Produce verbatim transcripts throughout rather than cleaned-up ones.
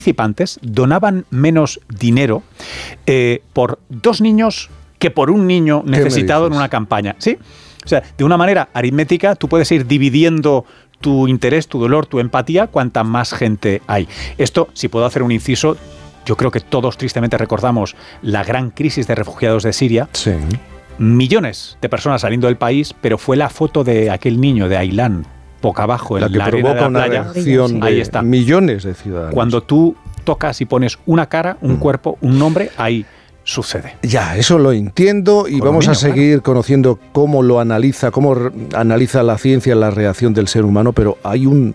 participantes donaban menos dinero eh, por dos niños que por un niño necesitado en una campaña. ¿Sí? O sea, de una manera aritmética, tú puedes ir dividiendo tu interés, tu dolor, tu empatía, cuanta más gente hay. Esto, si puedo hacer un inciso, yo creo que todos tristemente recordamos la gran crisis de refugiados de Siria. Sí. Millones de personas saliendo del país, pero fue la foto de aquel niño de Ailán, boca abajo, en la, la arena de la una playa. Reacción de ahí está. Millones de ciudadanos. Cuando tú tocas y pones una cara, un mm. cuerpo, un nombre, ahí sucede. Ya, eso lo entiendo y Con vamos niño, a seguir claro. conociendo cómo lo analiza, cómo re- analiza la ciencia la reacción del ser humano, pero hay un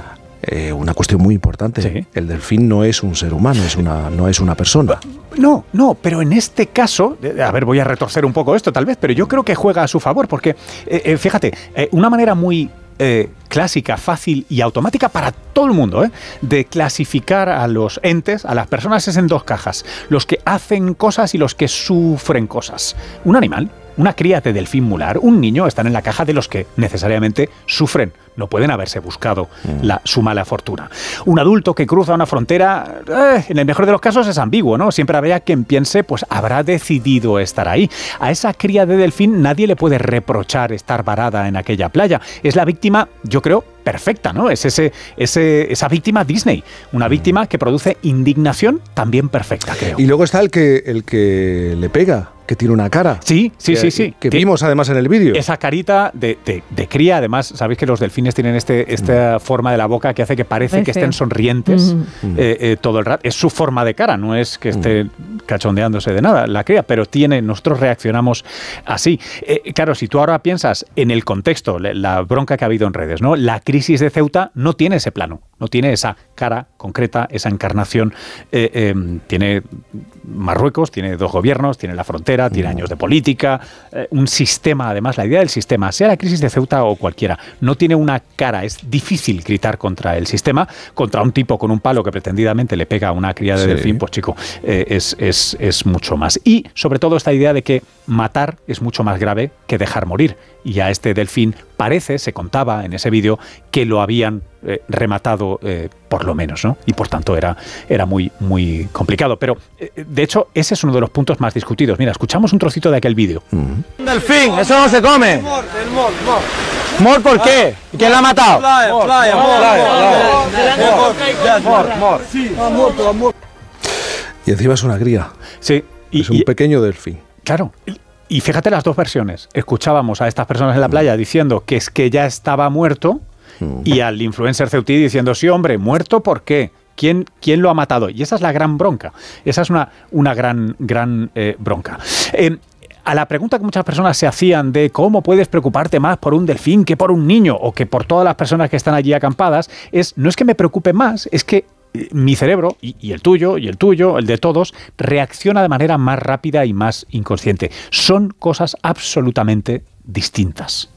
eh, una cuestión muy importante. ¿Sí? El delfín no es un ser humano, es una, no es una persona. No, no, pero en este caso, a ver, voy a retorcer un poco esto tal vez, pero yo creo que juega a su favor, porque eh, eh, fíjate, eh, una manera muy Eh, clásica, fácil y automática para todo el mundo, ¿eh? de clasificar a los entes, a las personas, es en dos cajas: los que hacen cosas y los que sufren cosas. Un animal, una cría de delfín mular, un niño, están en la caja de los que necesariamente sufren, no pueden haberse buscado mm. la, su mala fortuna. Un adulto que cruza una frontera, eh, en el mejor de los casos es ambiguo, ¿no? Siempre habrá quien piense, pues habrá decidido estar ahí. A esa cría de delfín nadie le puede reprochar estar varada en aquella playa. Es la víctima, yo creo, perfecta, ¿no? Es ese, ese, esa víctima Disney, una víctima que produce indignación también perfecta, creo. Y luego está el que, el que le pega, que tiene una cara. Sí, sí, que, sí, sí. Que vimos además en el vídeo. Esa carita de, de, de cría, además, sabéis que los delfines tienen este, esta mm. forma de la boca que hace que parece que estén sonrientes mm. eh, eh, todo el rato. Es su forma de cara, no es que esté mm. cachondeándose de nada la cría, pero tiene, nosotros reaccionamos así. Eh, claro, si tú ahora piensas en el contexto, la bronca que ha habido en redes, ¿no? La crisis de Ceuta no tiene ese plano, no tiene esa cara concreta, esa encarnación. Eh, eh, tiene Marruecos, tiene dos gobiernos, tiene la frontera, tiene años de política, eh, un sistema, además, la idea del sistema, sea la crisis de Ceuta o cualquiera, no tiene una cara. Es difícil gritar contra el sistema, contra un tipo con un palo que pretendidamente le pega a una cría de sí. delfín, pues chico, eh, es, es, es mucho más. Y sobre todo esta idea de que matar es mucho más grave que dejar morir. Y a este delfín parece, se contaba en ese vídeo, que lo habían eh, rematado eh, por lo menos, ¿no? Y por tanto era, era muy, muy complicado. Pero, eh, de hecho, ese es uno de los puntos más discutidos. Mira, escuchamos un trocito de aquel vídeo. Un delfín, eso no se come. El mor, el mor, mor. ¿Mor por qué? ¿Y quién la ha matado? Playa, playa, mor, mor. Sí, ha muerto, ha muerto. Y encima es una cría. Sí. Y, es un y, pequeño delfín. Claro. Y fíjate las dos versiones. Escuchábamos a estas personas en la playa diciendo que es que ya estaba muerto mm. y al influencer ceutí diciendo, sí, hombre, ¿muerto por qué? ¿Quién, ¿Quién lo ha matado? Y esa es la gran bronca. Esa es una, una gran, gran eh, bronca. Eh, a la pregunta que muchas personas se hacían de cómo puedes preocuparte más por un delfín que por un niño o que por todas las personas que están allí acampadas, es no es que me preocupe más, es que mi cerebro, y, y el tuyo, y el tuyo, el de todos, reacciona de manera más rápida y más inconsciente. Son cosas absolutamente distintas.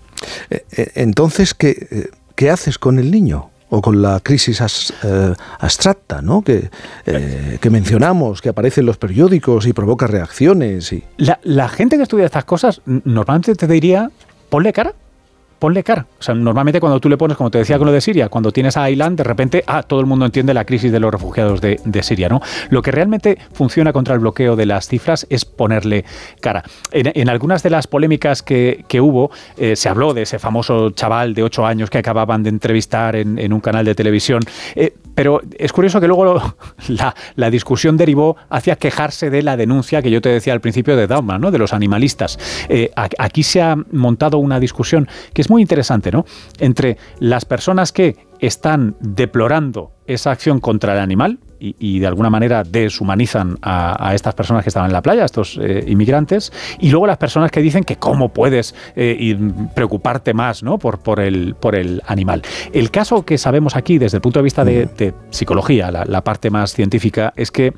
Entonces, ¿qué, qué haces con el niño? O con la crisis as, eh, abstracta, ¿no? Que, eh, que mencionamos, que aparece en los periódicos y provoca reacciones. Y... La, la gente que estudia estas cosas normalmente te diría, ponle cara. Ponle cara. O sea, normalmente cuando tú le pones, como te decía con lo de Siria, cuando tienes a Ailán, de repente, ah, todo el mundo entiende la crisis de los refugiados de, de Siria, ¿no? Lo que realmente funciona contra el bloqueo de las cifras es ponerle cara. En, en algunas de las polémicas que, que hubo, eh, se habló de ese famoso chaval de ocho años que acababan de entrevistar en, en un canal de televisión, eh, pero es curioso que luego lo, la, la discusión derivó hacia quejarse de la denuncia que yo te decía al principio de Dauman, ¿no? De los animalistas. Eh, aquí se ha montado una discusión que es muy interesante, ¿no? Entre las personas que están deplorando esa acción contra el animal y, y de alguna manera deshumanizan a, a estas personas que estaban en la playa, a estos eh, inmigrantes, y luego las personas que dicen que cómo puedes eh, preocuparte más, ¿no? por, por, el, por el animal. El caso que sabemos aquí desde el punto de vista de, de psicología, la, la parte más científica, es que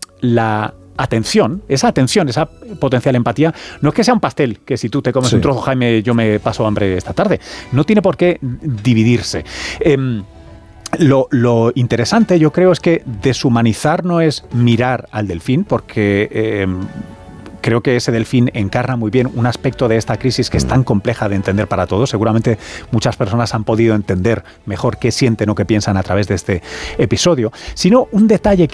la atención, esa atención, esa potencial empatía, no es que sea un pastel, que si tú te comes sí. un trozo, Jaime, yo me paso hambre esta tarde. No tiene por qué dividirse. Eh, lo, lo interesante, yo creo, es que deshumanizar no es mirar al delfín, porque... Eh, creo que ese delfín encarna muy bien un aspecto de esta crisis que es tan compleja de entender para todos. Seguramente muchas personas han podido entender mejor qué sienten o qué piensan a través de este episodio. Sino un detalle